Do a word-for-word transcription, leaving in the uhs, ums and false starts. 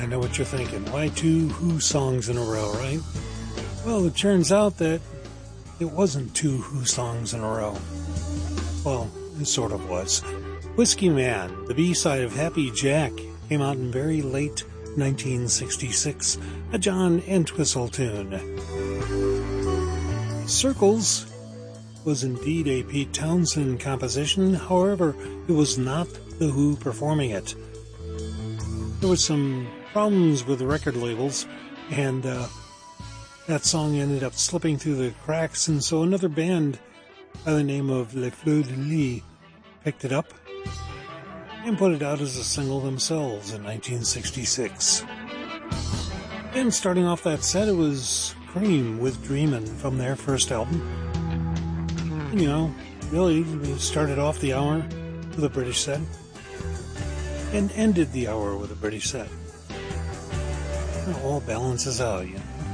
know what you're thinking. Why two Who songs in a row, right? Well, it turns out that it wasn't two Who songs in a row. Well, it sort of was. Whiskey Man, the B-side of Happy Jack, came out in very late nineteen sixty-six, a John Entwistle tune. Circles was indeed a Pete Townsend composition, however, it was not the Who performing it. There was some problems with the record labels, and uh, that song ended up slipping through the cracks, and so another band by the name of Les Fleurs de Lis picked it up and put it out as a single themselves in nineteen sixty-six. And starting off that set, it was Cream with Dreamin' from their first album. And, you know, really, we started off the hour with a British set and ended the hour with a British set. It all balances out, you know.